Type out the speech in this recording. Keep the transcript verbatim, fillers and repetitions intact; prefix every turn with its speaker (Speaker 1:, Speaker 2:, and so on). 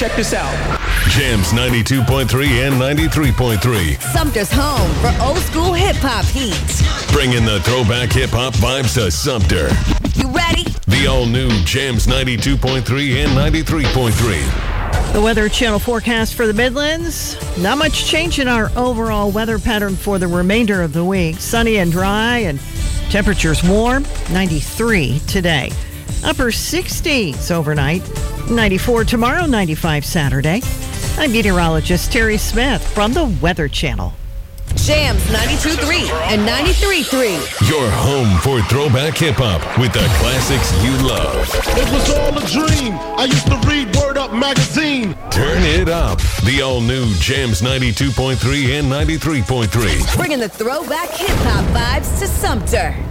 Speaker 1: check this out.
Speaker 2: Jams ninety-two point three and ninety-three point three.
Speaker 3: Sumter's home for old school hip-hop heat.
Speaker 2: Bringing the throwback hip-hop vibes to Sumter.
Speaker 3: You ready?
Speaker 2: The all-new Jams ninety-two point three and ninety-three point three.
Speaker 4: The Weather Channel forecast for the Midlands. Not much change in our overall weather pattern for the remainder of the week. Sunny and dry and temperatures warm. ninety-three today. Upper sixties overnight. ninety-four tomorrow, ninety-five Saturday. I'm meteorologist Terry Smith from the Weather Channel.
Speaker 3: Jams ninety-two point three and ninety-three point three.
Speaker 2: Your home for throwback hip-hop with the classics you love.
Speaker 5: It was all a dream. I used to read Word Up magazine.
Speaker 2: Turn it up. The all-new Jams ninety-two point three and ninety-three point three.
Speaker 3: Bringing the throwback hip-hop vibes to Sumter.